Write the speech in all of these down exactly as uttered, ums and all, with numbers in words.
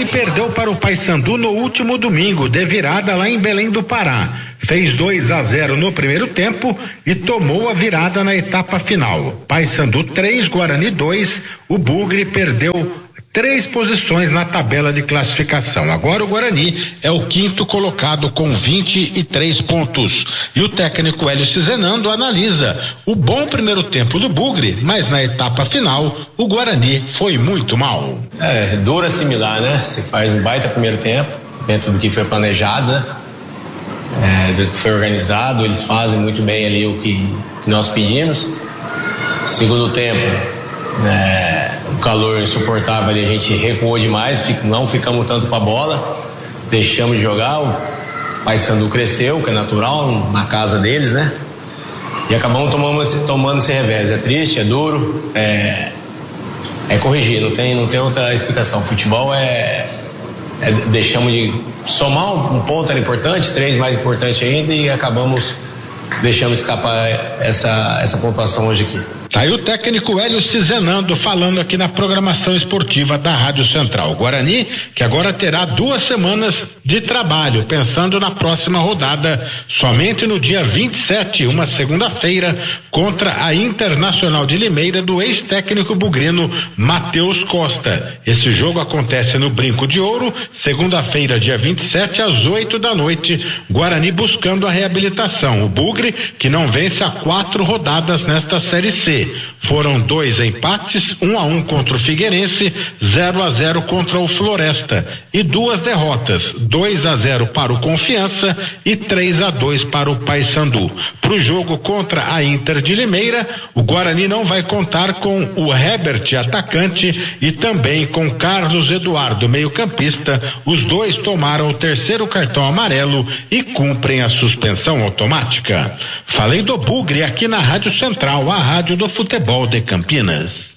Guarani perdeu para o Paysandu no último domingo, de virada lá em Belém do Pará. Fez dois a zero no primeiro tempo e tomou a virada na etapa final. Paysandu três, Guarani dois. O Bugre perdeu três posições na tabela de classificação. Agora o Guarani é o quinto colocado com vinte e três pontos. E o técnico Hélio Cizenando analisa o bom primeiro tempo do Bugre, mas na etapa final o Guarani foi muito mal. É duro assimilar, né? Você faz um baita primeiro tempo, dentro do que foi planejado, né? É, do que foi organizado, eles fazem muito bem ali o que, que nós pedimos. Segundo tempo, É, o calor insuportável ali, a gente recuou demais, não ficamos tanto com a bola, deixamos de jogar. O Paysandu cresceu, que é natural, na casa deles, né? E acabamos tomando esse, tomando esse revés. É triste, é duro, é, é corrigir, não tem, não tem outra explicação. Futebol é, é deixamos de somar um ponto, era importante, três mais importante ainda, e acabamos deixando escapar essa, essa pontuação hoje aqui. Tá aí o técnico Hélio Cizenando falando aqui na programação esportiva da Rádio Central. O Guarani, que agora terá duas semanas de trabalho, pensando na próxima rodada, somente no dia vinte e sete, uma segunda-feira, contra a Internacional de Limeira do ex-técnico bugrino Matheus Costa. Esse jogo acontece no Brinco de Ouro, segunda-feira, dia vinte e sete, às oito da noite. Guarani buscando a reabilitação. O Bugre, que não vence há quatro rodadas nesta Série C. Foram dois empates, um a um contra o Figueirense, zero a zero contra o Floresta, e duas derrotas, dois a zero para o Confiança e três a dois para o Paysandu. Para o jogo contra a Inter de Limeira, o Guarani não vai contar com o Herbert, atacante, e também com Carlos Eduardo, meio-campista. Os dois tomaram o terceiro cartão amarelo e cumprem a suspensão automática. Falei do Bugre aqui na Rádio Central, a rádio do futebol de Campinas.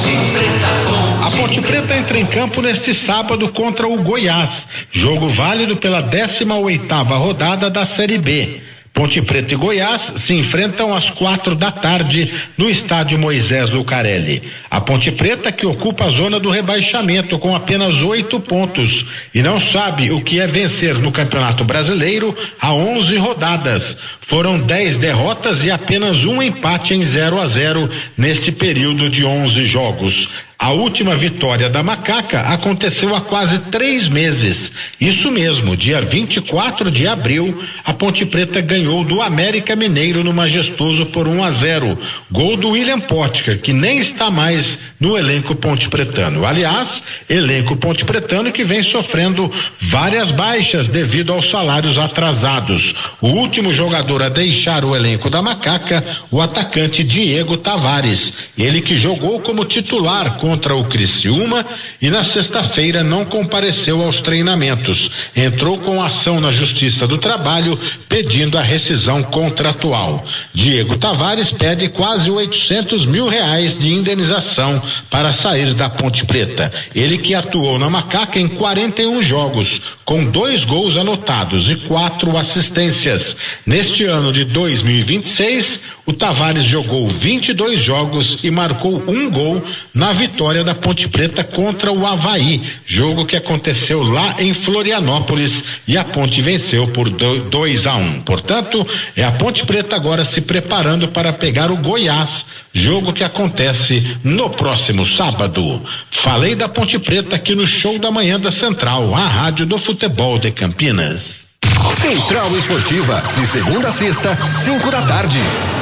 A Ponte Preta entra em campo neste sábado contra o Goiás, jogo válido pela décima oitava rodada da Série B. Ponte Preta e Goiás se enfrentam às quatro da tarde no estádio Moisés Lucarelli. A Ponte Preta, que ocupa a zona do rebaixamento com apenas oito pontos e não sabe o que é vencer no Campeonato Brasileiro há onze rodadas. Foram dez derrotas e apenas um empate em zero a zero neste período de onze jogos. A última vitória da Macaca aconteceu há quase três meses. Isso mesmo, dia vinte e quatro de abril, a Ponte Preta ganhou do América Mineiro no Majestoso por um a zero. Gol do William Potker, que nem está mais no elenco ponte pretano. Aliás, elenco ponte pretano que vem sofrendo várias baixas devido aos salários atrasados. O último jogador a deixar o elenco da Macaca, o atacante Diego Tavares. Ele que jogou como titular contra o Criciúma e na sexta-feira não compareceu aos treinamentos. Entrou com ação na Justiça do Trabalho pedindo a rescisão contratual. Diego Tavares pede quase oitocentos mil reais de indenização para sair da Ponte Preta. Ele que atuou na Macaca em quarenta e um jogos, com dois gols anotados e quatro assistências. Neste ano de dois mil e vinte e seis, o Tavares jogou vinte e dois jogos e marcou um gol na vitória da Ponte Preta contra o Avaí, jogo que aconteceu lá em Florianópolis, e a Ponte venceu por dois a um. Portanto, é a Ponte Preta agora se preparando para pegar o Goiás, jogo que acontece no próximo sábado. Falei da Ponte Preta aqui no Show da Manhã da Central, a rádio do futebol de Campinas. Central Esportiva, de segunda a sexta, cinco da tarde.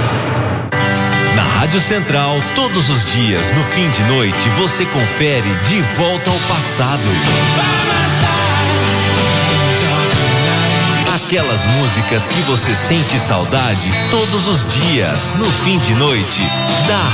Na Rádio Central, todos os dias, no fim de noite, você confere De Volta ao Passado. Aquelas músicas que você sente saudade todos os dias, no fim de noite, da